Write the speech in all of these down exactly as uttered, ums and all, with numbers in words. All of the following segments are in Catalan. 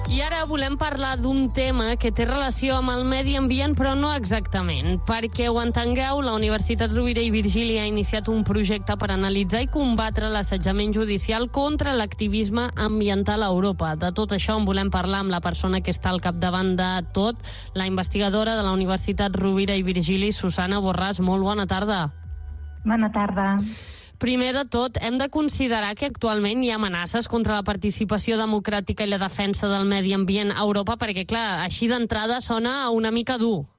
I ara volem parlar d'un tema que té relació amb el medi ambient, però no exactament. Perquè ho entengueu, la Universitat Rovira i Virgili ha iniciat un projecte per analitzar i combatre l'assetjament judicial contra l'activisme ambiental a Europa. De tot això en volem parlar amb la persona que està al capdavant de tot, la investigadora de la Universitat Rovira i Virgili, Susana Borràs. Molt bona tarda. Bona tarda. Primer de tot, hem de considerar que actualment hi ha amenaces contra la participació democràtica i la defensa del medi ambient a Europa, perquè, clar, així d'entrada sona una mica dur.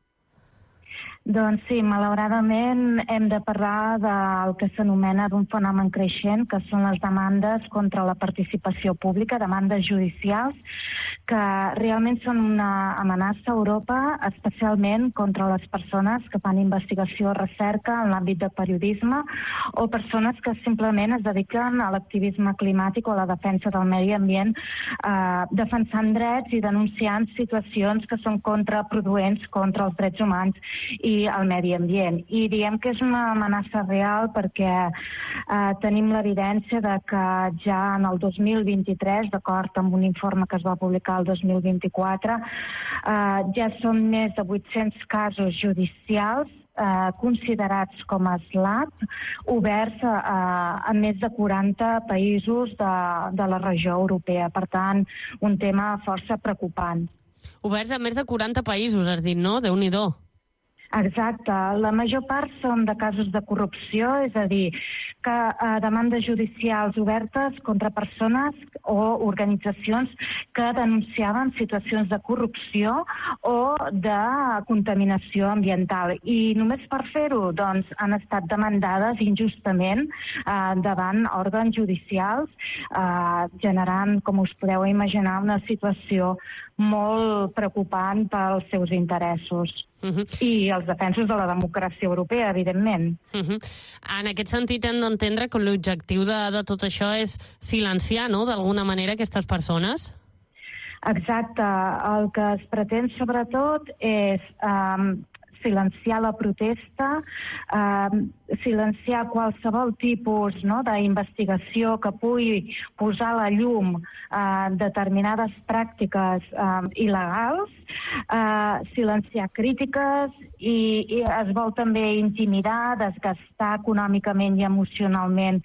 Doncs sí, malauradament hem de parlar del que s'anomena d'un fenomen creixent, que són les demandes contra la participació pública, demandes judicials, que realment són una amenaça a Europa, especialment contra les persones que fan investigació o recerca en l'àmbit de periodisme o persones que simplement es dediquen a l'activisme climàtic o a la defensa del medi ambient, eh, defensant drets i denunciant situacions que són contraproduents contra els drets humans i el medi ambient. I diem que és una amenaça real perquè eh, tenim l'evidència de que ja en el dos mil vint-i-tres, d'acord amb un informe que es va publicar el dos mil vint-i-quatre, eh, ja són més de vuit-cents casos judicials eh, considerats com a SLAPP, oberts a, a més de quaranta països de, de la regió europea. Per tant, un tema força preocupant. Oberts a més de quaranta països, has dit, no? Déu-n'hi-do. Exacte. La major part són de casos de corrupció, és a dir, que eh, demandes judicials obertes contra persones o organitzacions que denunciaven situacions de corrupció o de contaminació ambiental. I només per fer-ho, doncs, han estat demandades injustament eh, davant òrgans judicials, eh, generant, com us podeu imaginar, una situació molt preocupant pels seus interessos. Uh-huh. I els defensos de la democràcia europea, evidentment. Uh-huh. En aquest sentit hem d'entendre que l'objectiu de, de tot això és silenciar, no?, d'alguna manera aquestes persones? Exacte. El que es pretén sobretot és um, silenciar la protesta, um, silenciar qualsevol tipus, no?, d'investigació que pugui posar a la llum uh, determinades pràctiques um, il·legals, uh, silenciar crítiques i, i es vol també intimidar, desgastar econòmicament i emocionalment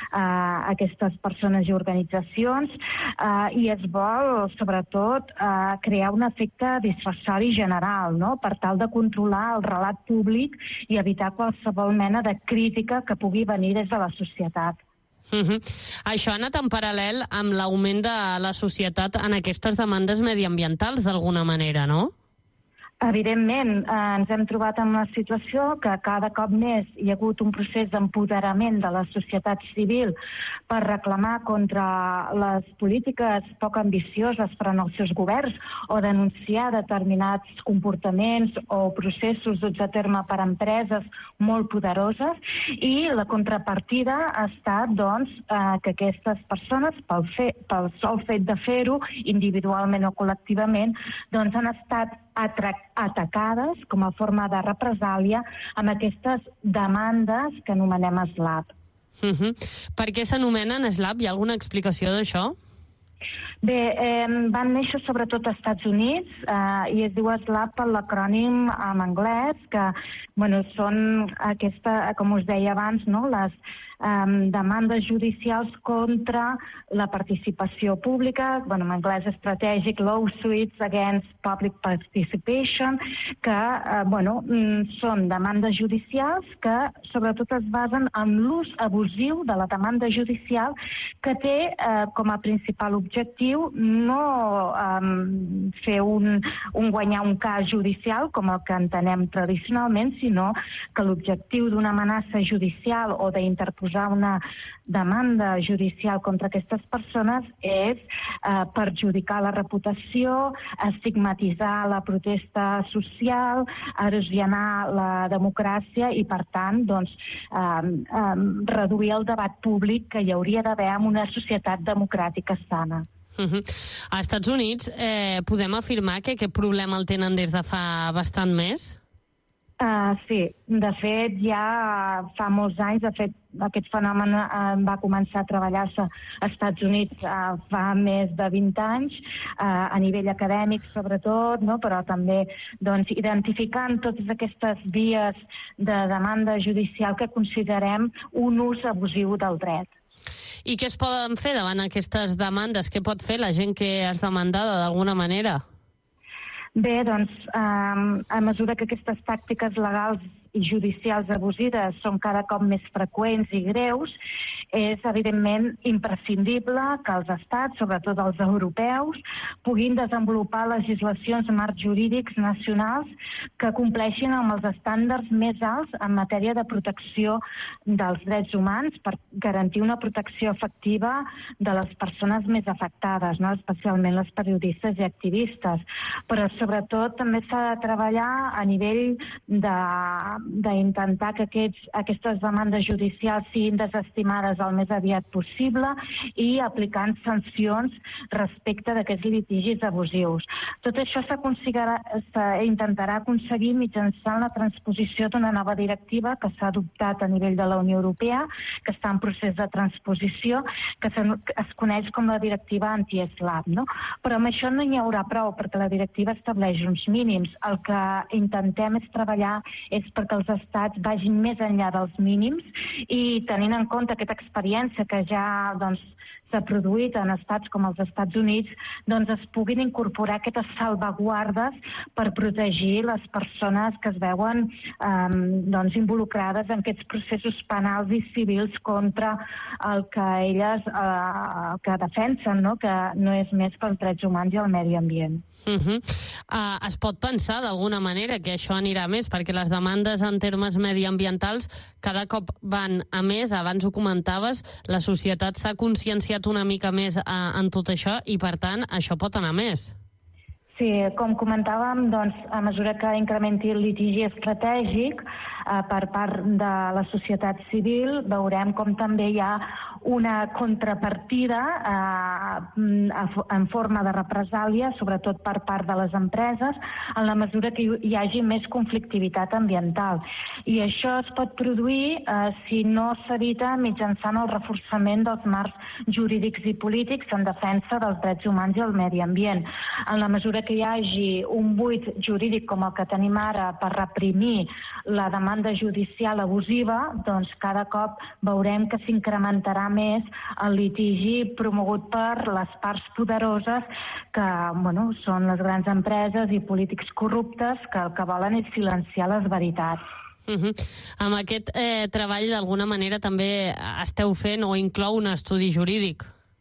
uh, aquestes persones i organitzacions uh, i es vol, sobretot, uh, crear un efecte dissuasori general, no?, per tal de controlar el relat públic i evitar qualsevol mena de crítica que pugui venir des de la societat. Uh-huh. Això ha anat en paral·lel amb l'augment de la societat en aquestes demandes mediambientals, d'alguna manera, no? Evidentment, eh, ens hem trobat en una situació que cada cop més hi ha hagut un procés d'empoderament de la societat civil per reclamar contra les polítiques poc ambicioses per en els seus governs o denunciar determinats comportaments o processos duts a terme per empreses molt poderoses, i la contrapartida ha estat, doncs, eh, que aquestes persones, pel, fe, pel sol fet de fer-ho, individualment o col·lectivament, doncs han estat atacades com a forma de represàlia amb aquestes demandes que anomenem SLAPP. Uh-huh. Per què s'anomenen SLAPP? Hi ha alguna explicació d'això? Bé, eh, van néixer sobretot als Estats Units eh, i es diu SLAPP per l'acrònim en anglès, que bueno, són aquesta, com us deia abans, no?, les Um, demandes judicials contra la participació pública, bueno, en anglès Strategic Lawsuits Against Public Participation, que uh, bueno, mm, són demandes judicials que sobretot es basen en l'ús abusiu de la demanda judicial, que té uh, com a principal objectiu no um, fer un, un guanyar un cas judicial com el que entenem tradicionalment, sinó que l'objectiu d'una amenaça judicial o d'interposar una demanda judicial contra aquestes persones és eh, perjudicar la reputació, estigmatitzar la protesta social, erosionar la democràcia i, per tant, doncs, eh, eh, reduir el debat públic que hi hauria d'haver en una societat democràtica sana. Uh-huh. Als Estats Units eh, podem afirmar que aquest problema el tenen des de fa bastant més? Uh, sí, de fet ja fa molts anys, de fet aquest fenomen uh, va començar a treballar-se als Estats Units uh, fa més de vint anys, uh, a nivell acadèmic sobretot, no? Però també doncs, identificant totes aquestes vies de demanda judicial que considerem un ús abusiu del dret. I què es poden fer davant aquestes demandes? Què pot fer la gent que és demandada d'alguna manera? Bé, doncs, eh, a mesura que aquestes tàctiques legals i judicials abusives són cada cop més freqüents i greus, és evidentment imprescindible que els estats, sobretot els europeus, puguin desenvolupar legislacions, marcs jurídics nacionals que compleixin amb els estàndards més alts en matèria de protecció dels drets humans per garantir una protecció efectiva de les persones més afectades, no? Especialment les periodistes i activistes. Però sobretot també s'ha de treballar a nivell de d'intentar que aquests, aquestes demandes judicials siguin desestimades el més aviat possible i aplicant sancions respecte d'aquests litigis abusius. Tot això s'intentarà aconseguir mitjançant la transposició d'una nova directiva que s'ha adoptat a nivell de la Unió Europea, que està en procés de transposició, que es coneix com la directiva anti-SLAPP, no? Però amb això no n'hi haurà prou, perquè la directiva estableix uns mínims. El que intentem és treballar és perquè els estats vagin més enllà dels mínims i tenint en compte aquesta experiència que ja doncs, s'ha produït en estats com els Estats Units, doncs es puguin incorporar aquestes salvaguardes per protegir les persones que es veuen eh, doncs, involucrades en aquests processos penals i civils contra el que elles eh, que defensen, no? Que no és més pels drets humans i el medi ambient. Uh -huh. uh, es pot pensar d'alguna manera que això anirà més, perquè les demandes en termes mediambientals cada cop van a més. Abans ho comentaves, la societat s'ha conscienciat una mica més uh, en tot això i per tant això pot anar més. Sí, com comentàvem, doncs, a mesura que incrementi el litigi estratègic eh, per part de la societat civil, veurem com també hi ha una contrapartida eh, en forma de represàlia, sobretot per part de les empreses, en la mesura que hi hagi més conflictivitat ambiental. I això es pot produir eh, si no s'evita mitjançant el reforçament dels marcs jurídics i polítics en defensa dels drets humans i el medi ambient. En la mesura que hi hagi un buit jurídic com el que tenim ara per reprimir la demanda judicial abusiva, doncs cada cop veurem que s'incrementarà més el litigi promogut per les parts poderoses que bueno, són les grans empreses i polítics corruptes que el que volen és silenciar les veritats. Uh -huh. Amb aquest eh, treball d'alguna manera també esteu fent o inclou un estudi jurídic?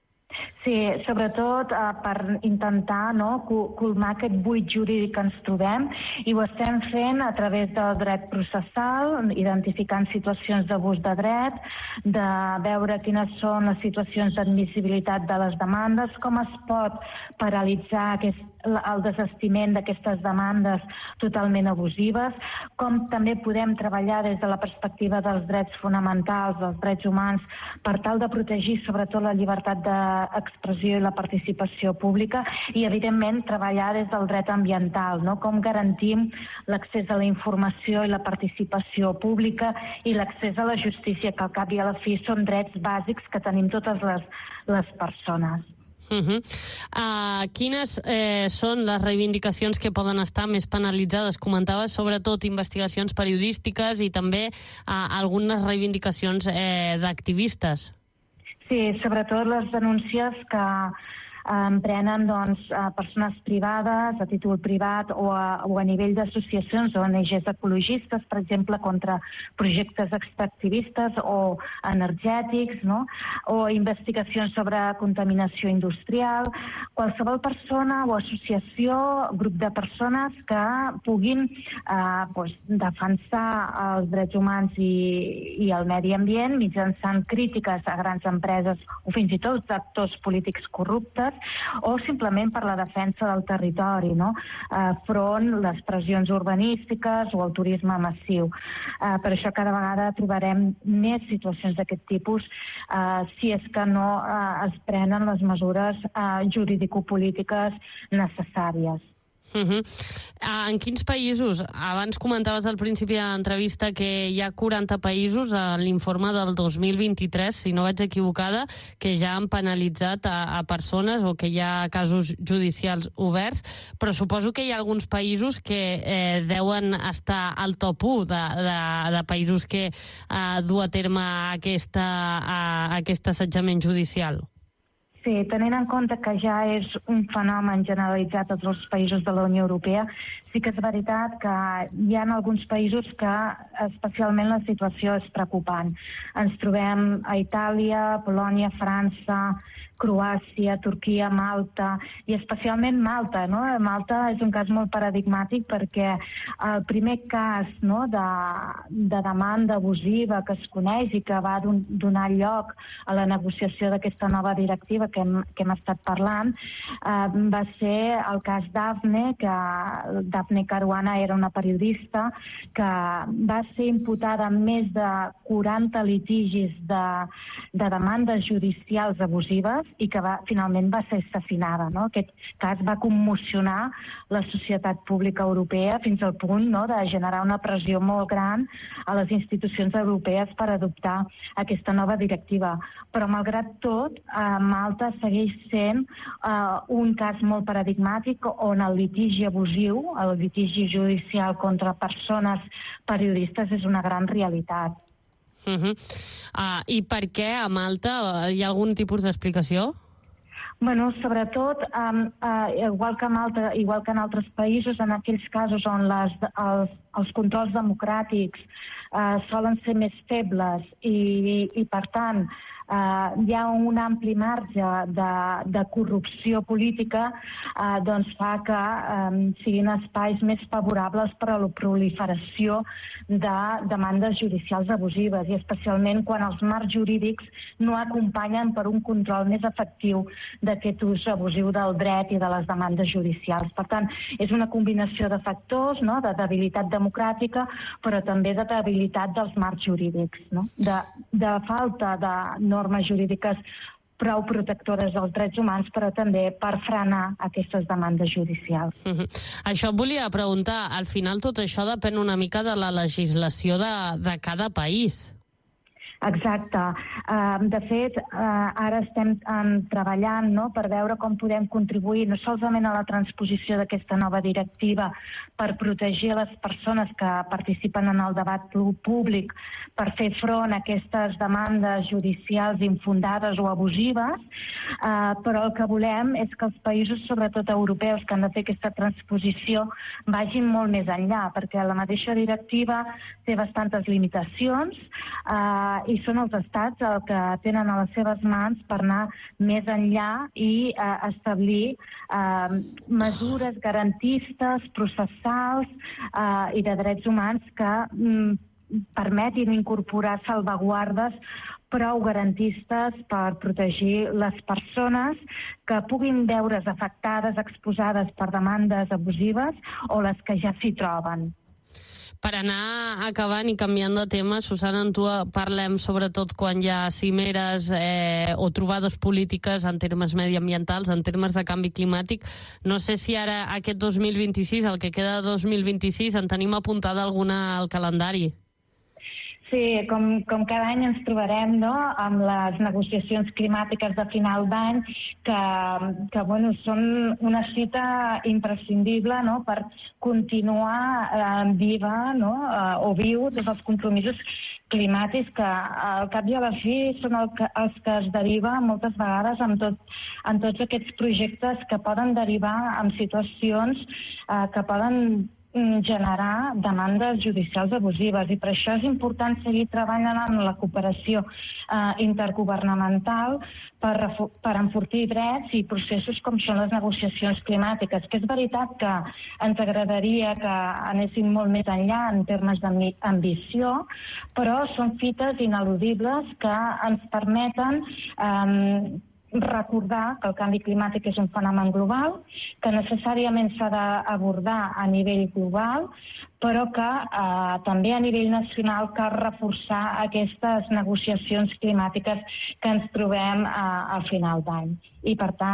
Sí, sobretot eh, per intentar no, colmar aquest buit jurídic que ens trobem, i ho estem fent a través del dret processal, identificant situacions d'abús de dret, de veure quines són les situacions d'admissibilitat de les demandes, com es pot paralitzar aquest, el desestiment d'aquestes demandes totalment abusives, com també podem treballar des de la perspectiva dels drets fonamentals, dels drets humans, per tal de protegir sobretot la llibertat d'expressió i la participació pública, i evidentment treballar des del dret ambiental, no? Com garantim l'accés a la informació i la participació pública i l'accés a la justícia, que al cap i a la fi són drets bàsics que tenim totes les, les persones. Uh -huh. uh, quines eh, són les reivindicacions que poden estar més penalitzades? Comentaves sobretot investigacions periodístiques i també uh, algunes reivindicacions eh, d'activistes. Sí, sobretot les denúncies que emprenen doncs, a persones privades, a títol privat o a, o a nivell d'associacions o O N Ges ecologistes, per exemple, contra projectes extractivistes o energètics, no? O investigacions sobre contaminació industrial. Qualsevol persona o associació, grup de persones que puguin eh, doncs, defensar els drets humans i, i el medi ambient mitjançant crítiques a grans empreses o fins i tot actors polítics corruptes, o simplement per la defensa del territori, no? Eh, front les pressions urbanístiques o el turisme massiu. Eh, per això cada vegada trobarem més situacions d'aquest tipus eh, si és que no eh, es prenen les mesures eh, jurídico-polítiques necessàries. Uh-huh. En quins països? Abans comentaves al principi de l'entrevista que hi ha quaranta països a l'informe del dos mil vint-i-tres, si no vaig equivocada, que ja han penalitzat a, a persones o que hi ha casos judicials oberts, però suposo que hi ha alguns països que eh, deuen estar al top u de, de, de països que eh, du a terme aquesta, a, aquest assetjament judicial. Sí, tenint en compte que ja és un fenomen generalitzat a tots els països de la Unió Europea, sí que és veritat que hi ha alguns països que especialment la situació és preocupant. Ens trobem a Itàlia, Polònia, França, Croàcia, Turquia, Malta, i especialment Malta, no? Malta és un cas molt paradigmàtic perquè el primer cas, no, de, de demanda abusiva que es coneix i que va don, donar lloc a la negociació d'aquesta nova directiva que hem, que hem estat parlant, eh, va ser el cas Daphne, que Daphne Caruana era una periodista que va ser imputada amb més de quaranta litigis de, de demandes judicials abusives i que va, finalment va ser assassinada. No? Aquest cas va commocionar la societat pública europea fins al punt, no, de generar una pressió molt gran a les institucions europees per adoptar aquesta nova directiva. Però, malgrat tot, eh, Malta segueix sent eh, un cas molt paradigmàtic on el litigi abusiu, el litigi judicial contra persones periodistes és una gran realitat. Uh-huh. Uh, I per què a Malta? Hi ha algun tipus d'explicació? Bueno, sobretot, um, uh, igual que a Malta, igual que en altres països, en aquells casos on les, els, els controls democràtics uh, solen ser més febles i, i, i per tant, Uh, hi ha un ampli marge de, de corrupció política, uh, doncs fa que um, siguin espais més favorables per a la proliferació de demandes judicials abusives, i especialment quan els marcs jurídics no acompanyen per un control més efectiu d'aquest ús abusiu del dret i de les demandes judicials. Per tant, és una combinació de factors, no?, de debilitat democràtica, però també de debilitat dels marcs jurídics, no?, de, de falta de normes jurídiques prou protectores dels drets humans, però també per frenar aquestes demandes judicials. Uh-huh. Això et volia preguntar, al final tot això depèn una mica de la legislació de, de cada país. Exacte. Uh, de fet, uh, ara estem um, treballant, no?, per veure com podem contribuir no solament a la transposició d'aquesta nova directiva per protegir les persones que participen en el debat públic, per fer front a aquestes demandes judicials infundades o abusives, uh, però el que volem és que els països, sobretot europeus, que han de fer aquesta transposició, vagin molt més enllà, perquè la mateixa directiva té bastantes limitacions, uh, i són els estats el que tenen a les seves mans per anar més enllà i eh, establir eh, mesures garantistes, processals eh, i de drets humans que mm, permetin incorporar salvaguardes prou garantistes per protegir les persones que puguin veure's afectades, exposades per demandes abusives o les que ja s'hi troben. Per anar acabant i canviant de tema, Susana, en tu parlem sobretot quan hi ha cimeres eh, o trobades polítiques en termes mediambientals, en termes de canvi climàtic. No sé si ara aquest dos mil vint-i-sis, el que queda de dos mil vint-i-sis, en tenim apuntada alguna al calendari. Sí, com, com cada any ens trobarem, no?, amb les negociacions climàtiques de final d'any, que, que bueno, són una cita imprescindible, no?, per continuar eh, viva, no?, eh, o viu des dels compromisos climàtics que al cap i a la fi són el que, els que es deriva moltes vegades en, tot, en tots aquests projectes que poden derivar en situacions eh, que poden generar demandes judicials abusives, i per això és important seguir treballant en la cooperació eh, intergovernamental per, per enfortir drets i processos com són les negociacions climàtiques, que és veritat que ens agradaria que anéssim molt més enllà en termes d'ambició, però són fites ineludibles que ens permeten eh, recordar que el canvi climàtic és un fenomen global, que necessàriament s'ha d'abordar a nivell global, però que eh, també a nivell nacional cal reforçar aquestes negociacions climàtiques que ens trobem a, a final d'any. I, per tant,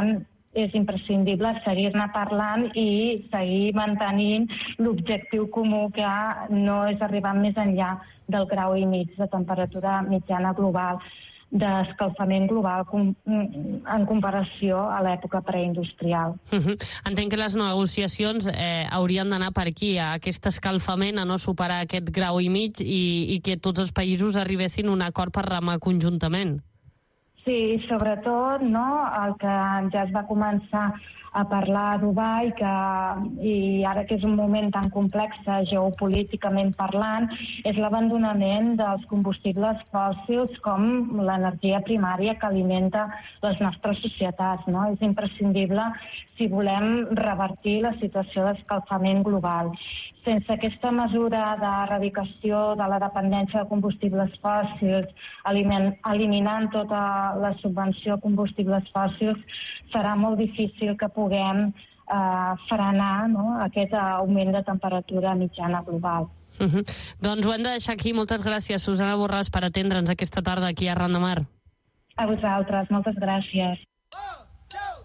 és imprescindible seguir-ne parlant i seguir mantenint l'objectiu comú que no és arribar més enllà del grau i mig de temperatura mitjana global, d'escalfament global en comparació a l'època preindustrial. Uh-huh. Entenc que les negociacions eh, haurien d'anar per aquí, a aquest escalfament, a no superar aquest grau i mig i, i que tots els països arribessin a un acord per remar conjuntament. Sí, sobretot, no, el que ja es va començar a parlar a Dubai, que, i ara que és un moment tan complex geopolíticament parlant, és l'abandonament dels combustibles fòssils com l'energia primària que alimenta les nostres societats. No? És imprescindible si volem revertir la situació d'escalfament global. Sense aquesta mesura d'erradicació de la dependència de combustibles fòssils, eliminant tota la subvenció a combustibles fòssils, serà molt difícil que puguem eh, frenar, no?, aquest augment de temperatura mitjana global. Uh-huh. Doncs ho hem de deixar aquí. Moltes gràcies, Susana Borràs, per atendre'ns aquesta tarda aquí a Ran de Mar. A vosaltres, moltes gràcies.